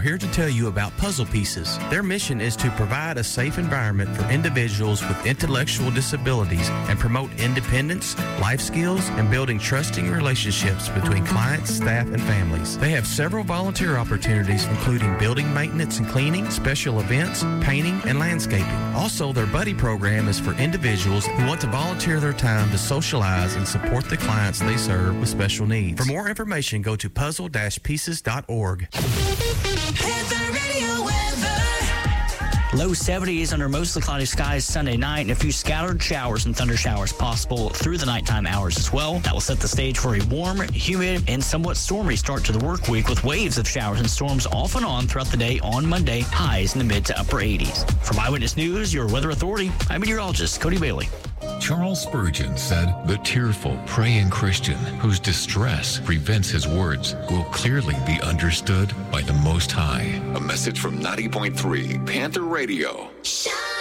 here to tell you about Puzzle Pieces. Their mission is to provide a safe environment for individuals with intellectual disabilities and promote independence, life skills, and building trusting relationships between clients, staff, and families. They have several volunteer opportunities, including building maintenance and cleaning, special events, painting, and landscaping. Also, their buddy program is for individuals who want to volunteer their time to socialize and support the clients they serve with special needs. For more information, go to puzzle-pieces.org. Low 70s under mostly cloudy skies Sunday night, and a few scattered showers and thunder showers possible through the nighttime hours as well. That will set the stage for a warm, humid, and somewhat stormy start to the work week with waves of showers and storms off and on throughout the day on Monday, highs in the mid to upper 80s. From Eyewitness News, your weather authority, I'm meteorologist Cody Bailey. Charles Spurgeon said, "The tearful, praying Christian whose distress prevents his words will clearly be understood by the Most High." A message from 90.3 Panther Radio.